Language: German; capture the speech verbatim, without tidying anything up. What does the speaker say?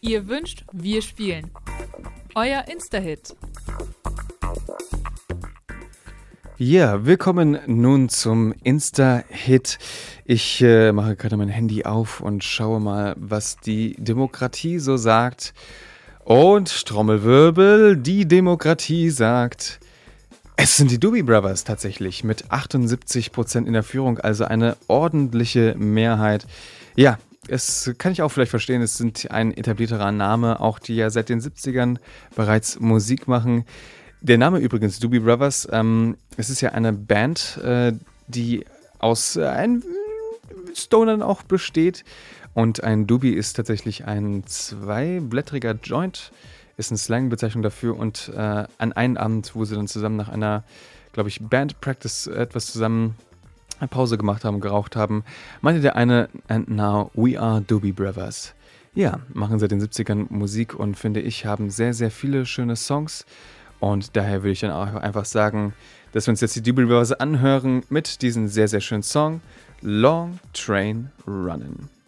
Ihr wünscht, wir spielen. Euer Insta-Hit. Ja, willkommen nun zum Insta-Hit. Ich äh, mache gerade mein Handy auf und schaue mal, was die Demokratie so sagt. Und Trommelwirbel, die Demokratie sagt, es sind die Doobie Brothers tatsächlich mit achtundsiebzig Prozent in der Führung, also eine ordentliche Mehrheit. Ja, es kann ich auch vielleicht verstehen, es sind ein etablierterer Name, auch die ja seit den siebzigern bereits Musik machen. Der Name übrigens, Doobie Brothers, ähm, es ist ja eine Band, äh, die aus äh, ein Stonern auch besteht. Und ein Doobie ist tatsächlich ein zweiblättriger Joint, ist eine Slang-Bezeichnung dafür. Und äh, an einem Abend, wo sie dann zusammen nach einer, glaube ich, Band-Practice etwas zusammen eine Pause gemacht haben, geraucht haben, meinte der eine, and now we are Doobie Brothers. Ja, machen seit den siebzigern Musik und finde ich, haben sehr, sehr viele schöne Songs. Und daher würde ich dann auch einfach sagen, dass wir uns jetzt die Doobie Brothers anhören mit diesem sehr, sehr schönen Song Long Train Runnin'.